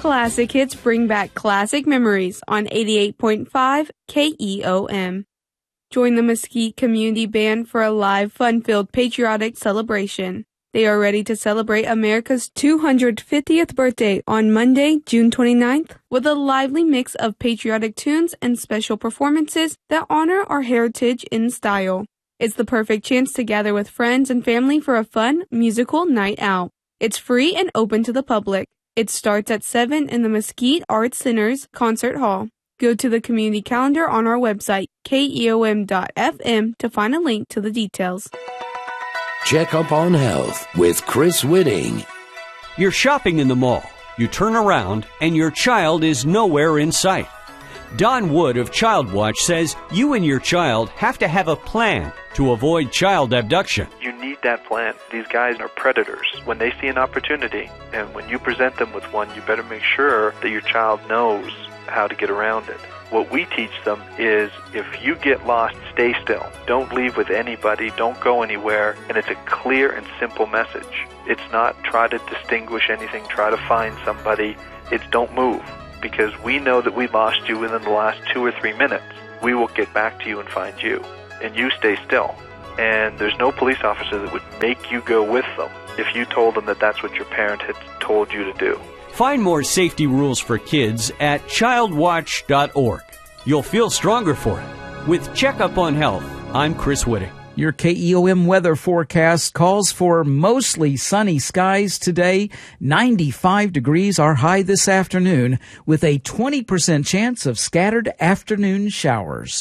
Classic hits bring back classic memories on 88.5 KEOM. Join the Mesquite Community Band for a live, fun-filled patriotic celebration. They are ready to celebrate America's 250th birthday on Monday, June 29th, with a lively mix of patriotic tunes and special performances that honor our heritage in style. It's the perfect chance to gather with friends and family for a fun, musical night out. It's free and open to the public. It starts at 7 in the Mesquite Arts Center's Concert Hall. Go to the community calendar on our website, keom.fm, to find a link to the details. Check Up on Health with Chris Whitting. You're shopping in the mall. You turn around and your child is nowhere in sight. Don Wood of Child Watch says you and your child have to have a plan to avoid child abduction. You need that plan. These guys are predators. When they see an opportunity, and when you present them with one, you better make sure that your child knows how to get around it. What we teach them is if you get lost, stay still. Don't leave with anybody. Don't go anywhere. And it's a clear and simple message. It's not try to distinguish anything, try to find somebody. It's don't move, because we know that we lost you within the last 2 or 3 minutes. We will get back to you and find you. And you stay still. And there's no police officer that would make you go with them if you told them that that's what your parent had told you to do. Find more safety rules for kids at childwatch.org. You'll feel stronger for it. With Checkup on Health, I'm Chris Whitting. Your KEOM weather forecast calls for mostly sunny skies today. 95 degrees are high this afternoon with a 20% chance of scattered afternoon showers.